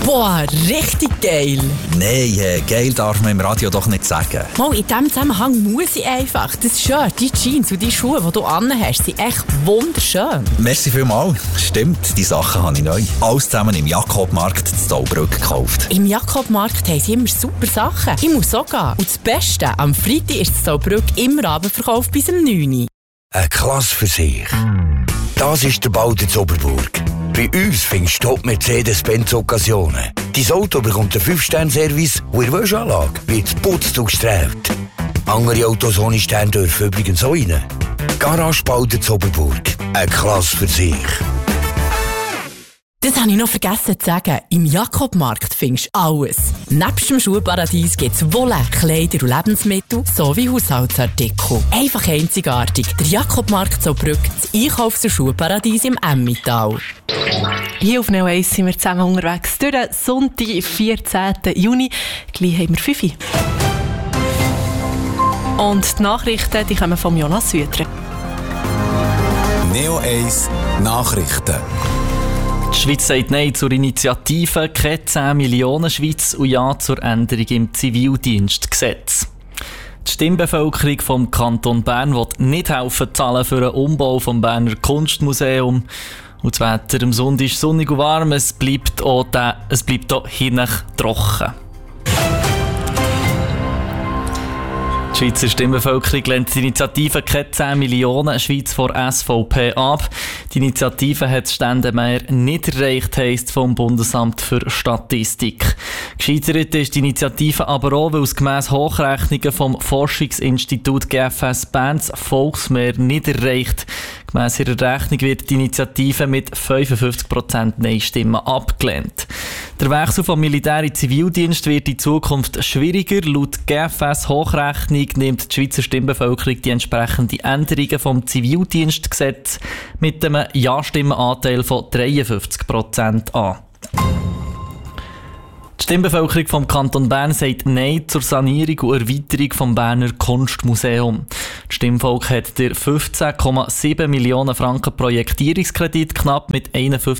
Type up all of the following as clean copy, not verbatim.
Boah, richtig geil. Nein, geil darf man im Radio doch nicht sagen. Mal, in diesem Zusammenhang muss ich einfach. Das Shirt, die Jeans und die Schuhe, die du anhast, sind echt wunderschön. Merci vielmals. Stimmt, die Sachen habe ich neu. Alles zusammen im Jakobmarkt in Zaubrück gekauft. Im Jakobmarkt haben sie immer super Sachen. Ich muss auch gehen. Und das Beste, am Freitag ist das Zaubrück immer Abendverkauf bis um 9 Uhr. Eine Klasse für sich. Das ist der Balder Zoberburg. Bei uns findest du Mercedes-Benz-Occasionen. Dein Auto bekommt einen 5-Sterne-Service und in der Wäschanlage wird geputzt und gestrahlt. Andere Autos ohne Stern dürfen übrigens auch rein. Garage Balder Zoberburg. Eine Klasse für sich. Das habe ich noch vergessen zu sagen. Im Jakobmarkt findest du alles. Nebst dem Schuhparadies gibt es Wolle, Kleider und Lebensmittel sowie Haushaltsartikel. Einfach einzigartig. Der Jakobmarkt Zollbrück, das Einkaufs- und Schuhparadies im Emmental. Hier auf Neo 1 sind wir zusammen unterwegs. Durch den Sonntag, 14. Juni. Gleich haben wir 5 Uhr. Und die Nachrichten die kommen von Jonas Sütre. Neo 1 Nachrichten. Die Schweiz sagt Nein zur Initiative «Keine 10 Millionen Schweiz» und Ja zur Änderung im Zivildienstgesetz. Die Stimmbevölkerung vom Kanton Bern will nicht helfen zahlen für einen Umbau vom Berner Kunstmuseum. Und das Wetter am Sonntag ist sonnig und warm, es bleibt auch hinten trocken. Die Schweizer Stimmbevölkerung lehnt die Initiative «Keine 10 Millionen Schweiz» vor SVP ab. Die Initiative hat das Ständemehr nicht erreicht, heisst vom Bundesamt für Statistik. Gescheitert ist die Initiative aber auch, weil es gemäss Hochrechnungen vom Forschungsinstitut GFS Bern das Volksmehr nicht erreicht. Gemäss ihrer Rechnung wird die Initiative mit 55% Nein-Stimmen abgelehnt. Der Wechsel vom Militär in Zivildienst wird in Zukunft schwieriger. Laut GFS Hochrechnung nimmt die Schweizer Stimmbevölkerung die entsprechenden Änderungen vom Zivildienstgesetz mit einem Ja-Stimmenanteil von 53% an. Die Stimmbevölkerung vom Kanton Bern sagt Nein zur Sanierung und Erweiterung vom Berner Kunstmuseum. Das Stimmvolk hat der 15,7 Millionen Franken Projektierungskredit knapp mit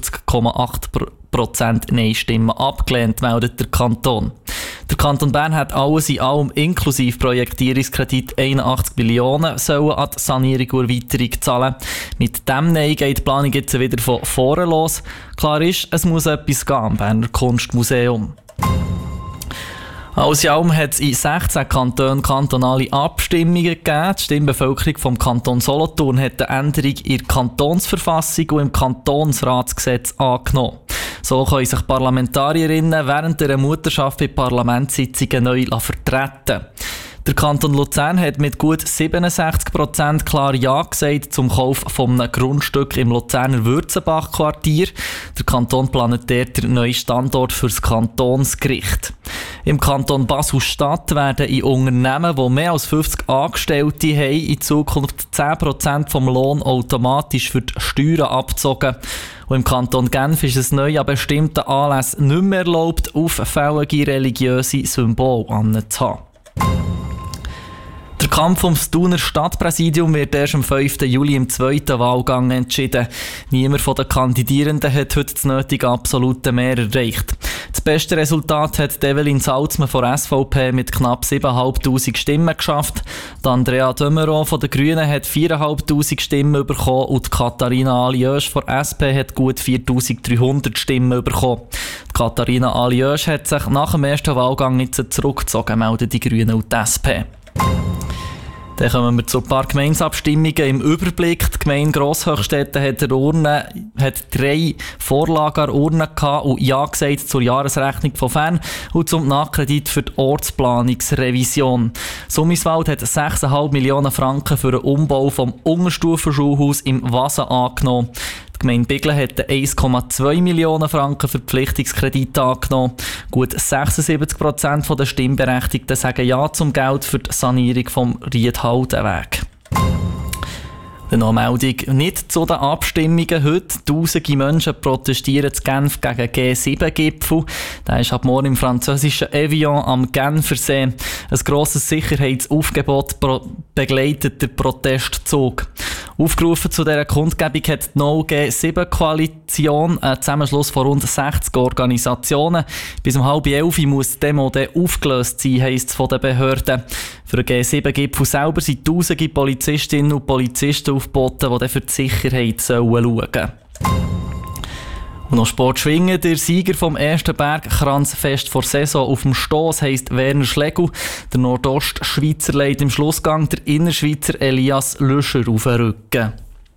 51,8% Nein-Stimmen abgelehnt, meldet der Kanton. Der Kanton Bern hat alles in allem inklusive Projektierungskredit 81 Millionen sollen an die Sanierung und Erweiterung zahlen. Mit dem Nein geht die Planung jetzt wieder von vorne los. Klar ist, es muss etwas gehen am Berner Kunstmuseum. Alles in allem hat es in 16 Kantonen kantonale Abstimmungen gegeben. Die Stimmbevölkerung vom Kanton Solothurn hat eine Änderung in der Kantonsverfassung und im Kantonsratsgesetz angenommen. So können sich Parlamentarierinnen während der Mutterschaft bei Parlamentssitzungen neu vertreten. Der Kanton Luzern hat mit gut 67% klar Ja gesagt zum Kauf von einem Grundstück im Luzerner Würzenbach-Quartier. Der Kanton plant dort den neuen Standort für das Kantonsgericht. Im Kanton Basel-Stadt werden in Unternehmen, die mehr als 50 Angestellte haben, in Zukunft 10% vom Lohn automatisch für die Steuern abgezogen. Und im Kanton Genf ist es neu an bestimmten Anlässen nicht mehr erlaubt, auffällige religiöse Symbole anzuhaben. Der Kampf ums Thuner Stadtpräsidium wird erst am 5. Juli im zweiten Wahlgang entschieden. Niemand von den Kandidierenden hat heute das nötige absolute Mehr erreicht. Das beste Resultat hat Evelyn Salzmann von SVP mit knapp 7'500 Stimmen geschafft. Die Andrea Dömeron von den Grünen hat 4'500 Stimmen bekommen und Katharina Aliösch von SP hat gut 4'300 Stimmen bekommen. Die Katharina Aliösch hat sich nach dem ersten Wahlgang jetzt zurückgezogen, melden die Grünen und die SP. Dann kommen wir zu ein paar Gemeinsabstimmungen im Überblick. Die Gemeinde Grosshöchstetten hat 3 Vorlagen an Urne gehabt und Ja gesagt zur Jahresrechnung von Fern und zum Nachkredit für die Ortsplanungsrevision. Summiswald hat 6,5 Millionen Franken für den Umbau vom Unterstufenschulhaus im Wasen angenommen. Die Gemeinde Biglen hat 1,2 Millionen Franken Verpflichtungskredit angenommen. Gut 76% der Stimmberechtigten sagen Ja zum Geld für die Sanierung vom Riedhaldenweg. Dann noch eine Meldung nicht zu den Abstimmungen heute. Tausende Menschen protestieren in Genf gegen den G7-Gipfel. Der ist ab morgen im französischen Evian am Genfersee. Ein grosses Sicherheitsaufgebot begleitet den Protestzug. Aufgerufen zu dieser Kundgebung hat die No-G7-Koalition, einen Zusammenschluss von rund 60 Organisationen. Bis um 10:30 muss die Demo dann aufgelöst sein, heisst es von den Behörden. Für den G7-Gipfel selber sind tausende Polizistinnen und Polizisten aufgeboten, die dann für die Sicherheit schauen sollen. Und noch Sport schwingen. Der Sieger vom ersten Bergkranzfest vor Saison auf dem Stoss heisst Werner Schlegel. Der Nordostschweizer leitet im Schlussgang der Innerschweizer Elias Löscher auf den Rücken.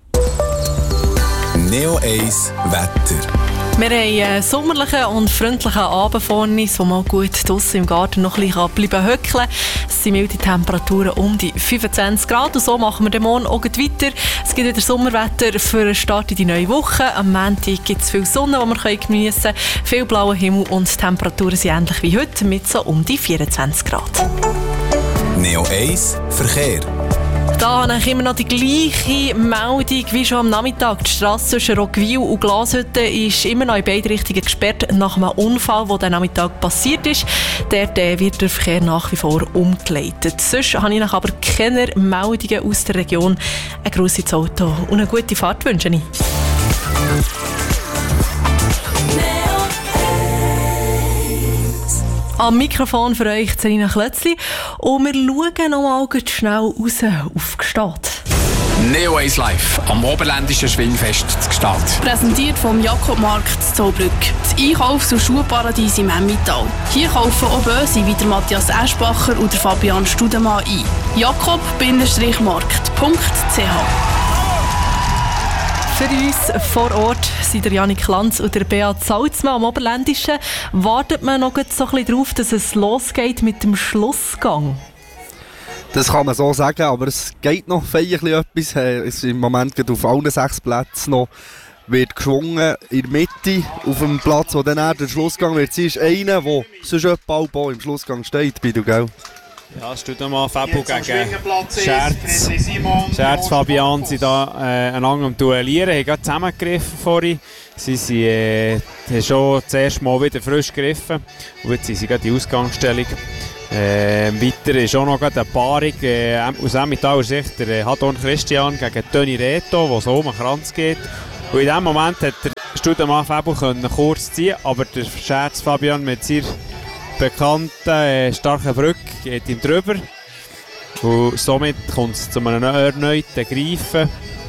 Neo 1 Wetter. Wir haben einen sommerlichen und freundlichen Abend vor uns, wo man gut draussen im Garten noch ein bisschen bleiben hückeln. Es sind milde Temperaturen um die 25 Grad und so machen wir den Morgen auch weiter. Es gibt wieder Sommerwetter für den Start in die neue Woche. Am Montag gibt es viel Sonne, die wir geniessen können, viel blauer Himmel und die Temperaturen sind ähnlich wie heute mit so um die 24 Grad. Neo 1 Verkehr. Da habe ich immer noch die gleiche Meldung wie schon am Nachmittag. Die Strasse zwischen Roggwil und Glashütte ist immer noch in beide Richtungen gesperrt nach einem Unfall, der am Nachmittag passiert ist. Dort wird der Verkehr nach wie vor umgeleitet. Sonst habe ich aber keine Meldungen aus der Region. Ein grosses Auto und eine gute Fahrt wünsche ich. Am Mikrofon für euch Selina Klötzli und wir schauen noch mal schnell raus auf Gstaad. Neo 1 Live am Oberländischen Schwingfest zu Gstaad. Präsentiert vom Jakobmarkt zu Zollbrück. Das Einkaufs- und Schuhparadies im Emmental. Hier kaufen auch Böse wie der Matthias Eschbacher oder Fabian Studemann ein. jakob-markt.ch. Für uns vor Ort sind der Janik Lanz und der Beat Salzmann am Oberländischen. Wartet man noch so ein bisschen darauf, dass es losgeht mit dem Schlussgang? Das kann man so sagen, aber es geht noch feierlich etwas. Es ist im Moment auf allen 6 Plätzen noch wird geschwungen. In der Mitte, auf dem Platz, wo dann der Schlussgang wird sein, ist einer, der sonst bald im Schlussgang steht, bei du, gell? Ja, es steht mal Fabio gegen Scherz Fabian sind da einander am Duellieren, haben gerade zusammengegriffen vorhin. Sie haben schon das erste Mal wieder frisch gegriffen und jetzt sind sie gerade in Ausgangsstellung. Weiter ist auch noch eine Paarung aus Emmentaler Sicht, der Hadorn Christian gegen Toni Reto, wo es um den Kranz geht. Und in diesem Moment hat der Studemann Fabio kurz ziehen, aber der Scherz Fabian mit seiner bekannten starken Brücke geht ihm drüber. Und somit kommt es zu einem erneuten Greifen.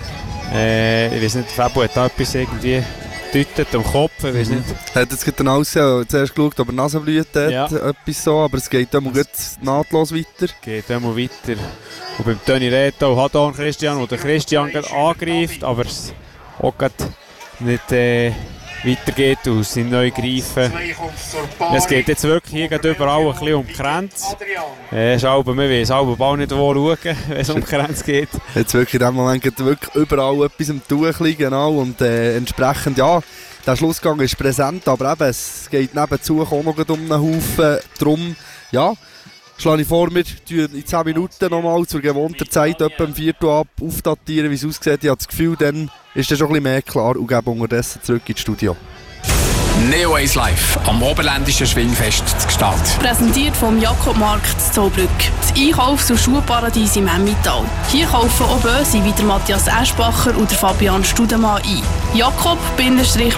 Ich weiß nicht, Fabio hat da etwas irgendwie gedeutet am Kopf. Ich weiss nicht. Hat jetzt gerade aussehen, zuerst geschaut, ob er Nasenblüte hat, ja. Etwas so, aber es geht immer nahtlos weiter. Geht immer weiter. Und beim Toni Reto hat auch Christian, wo der Christian angreift, aber es auch nicht weitergeht und sie neu greifen. Es geht jetzt wirklich hier überall ein bisschen um die Grenze. Man weiss auch bald nicht, wo schauen, wenn es um die Grenze geht. Jetzt wirklich in dem Moment geht wirklich überall etwas im Tuch, genau, und entsprechend, ja, der Schlussgang ist präsent, aber eben, es geht nebenzu auch noch um einen Haufen. Darum, ja, schlage ich vor, wir in 10 Minuten nochmal zur gewohnten Zeit etwa im Viertel ab aufdatieren, wie es aussieht. Ich habe das Gefühl, dann ist das schon ein bisschen mehr klar und gebe unterdessen zurück ins Studio. Neo 1 Live am Oberländischen Schwingfest zu Gstaad. Präsentiert vom Jakobmarkt zu Zollbrück. Das Einkaufs- und Schuhparadies im Emmental. Hier kaufen auch Böse wie der Matthias Eschbacher oder Fabian Studemann ein. jakob-markt.ch.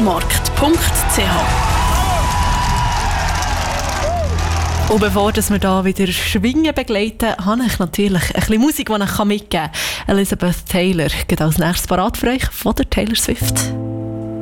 Und bevor wir hier wieder Schwingen begleiten, habe ich natürlich ein bisschen Musik, die ich mitgeben kann. Elizabeth Taylor geht als nächstes parat für euch von der Taylor Swift.